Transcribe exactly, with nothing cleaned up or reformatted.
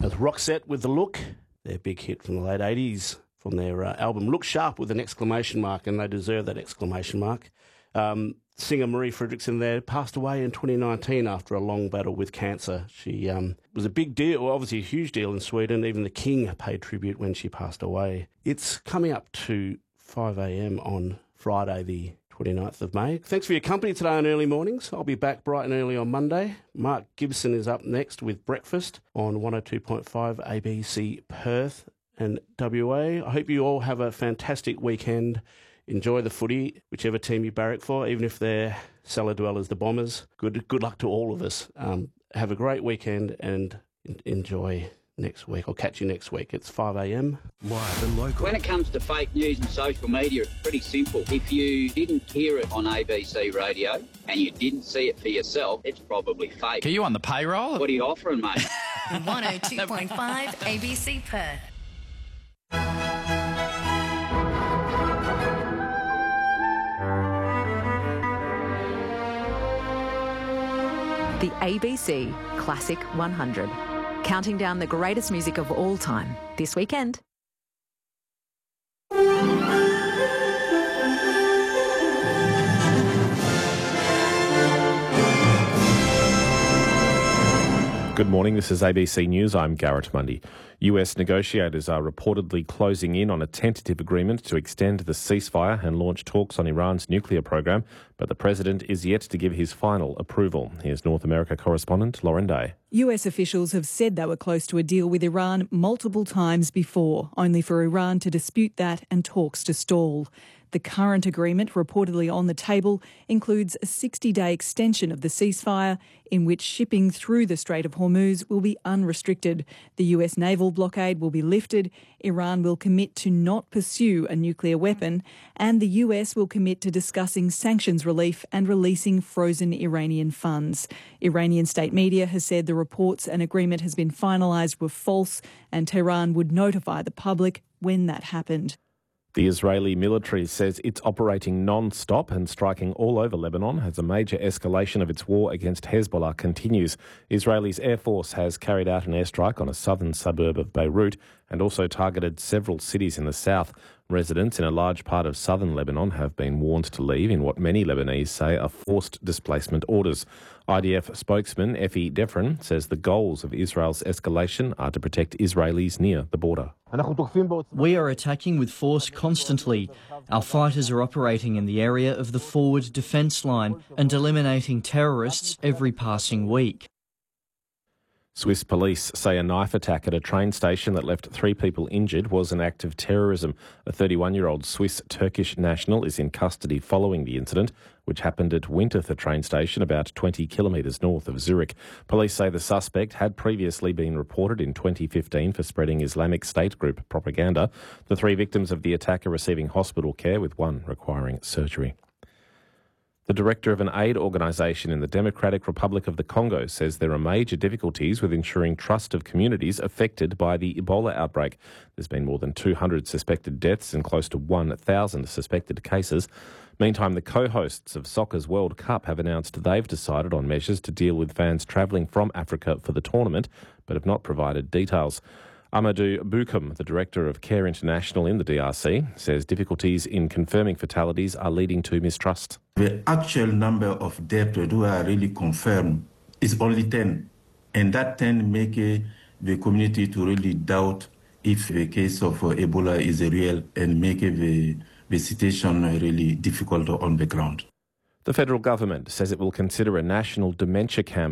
was Roxette with The Look, their big hit from the late eighties, from their uh, album Look Sharp with an exclamation mark, and they deserve that exclamation mark. Um, singer Marie Fredriksson there passed away in twenty nineteen after a long battle with cancer. She um, was a big deal, well, obviously a huge deal in Sweden. Even the King paid tribute when she passed away. It's coming up to five a.m. on Friday the twenty-ninth of May. Thanks for your company today on Early Mornings. I'll be back bright and early on Monday. Mark Gibson is up next with Breakfast on one oh two point five A B C Perth and W A. I hope you all have a fantastic weekend. Enjoy the footy, whichever team you barrack for, even if they're cellar dwellers, the Bombers. Good good luck to all of us. Um, have a great weekend and enjoy next week. I'll catch you next week. It's five a.m. Live and local. When it comes to fake news and social media, it's pretty simple. If you didn't hear it on A B C radio and you didn't see it for yourself, it's probably fake. Are you on the payroll? What are you offering, mate? one oh two point five A B C Perth. The A B C Classic one hundred. Counting down the greatest music of all time this weekend. Good morning, this is A B C News. I'm Garrett Mundy. U S negotiators are reportedly closing in on a tentative agreement to extend the ceasefire and launch talks on Iran's nuclear program, but the president is yet to give his final approval. Here's North America correspondent Lauren Day. U S officials have said they were close to a deal with Iran multiple times before, only for Iran to dispute that and talks to stall. The current agreement, reportedly on the table, includes a sixty-day extension of the ceasefire in which shipping through the Strait of Hormuz will be unrestricted. The U S naval blockade will be lifted, Iran will commit to not pursue a nuclear weapon, and the U S will commit to discussing sanctions relief and releasing frozen Iranian funds. Iranian state media has said the reports an agreement has been finalised were false, and Tehran would notify the public when that happened. The Israeli military says it's operating non-stop and striking all over Lebanon as a major escalation of its war against Hezbollah continues. Israel's Air Force has carried out an airstrike on a southern suburb of Beirut and also targeted several cities in the south. Residents in a large part of southern Lebanon have been warned to leave in what many Lebanese say are forced displacement orders. I D F spokesman Effie Defren says the goals of Israel's escalation are to protect Israelis near the border. We are attacking with force constantly. Our fighters are operating in the area of the forward defence line and eliminating terrorists every passing week. Swiss police say a knife attack at a train station that left three people injured was an act of terrorism. A thirty-one-year-old Swiss-Turkish national is in custody following the incident, which happened at Winterthur train station about twenty kilometres north of Zurich. Police say the suspect had previously been reported in twenty fifteen for spreading Islamic State group propaganda. The three victims of the attack are receiving hospital care, with one requiring surgery. The director of an aid organisation in the Democratic Republic of the Congo says there are major difficulties with ensuring trust of communities affected by the Ebola outbreak. There's been more than two hundred suspected deaths and close to one thousand suspected cases. Meantime, the co-hosts of Soccer's World Cup have announced they've decided on measures to deal with fans travelling from Africa for the tournament, but have not provided details. Amadou Boukoum, the director of Care International in the D R C, says difficulties in confirming fatalities are leading to mistrust. The actual number of deaths who are really confirmed is only ten, and that ten make uh, the community to really doubt if the case of uh, Ebola is real and make uh, the, the situation really difficult on the ground. The federal government says it will consider a national dementia campaign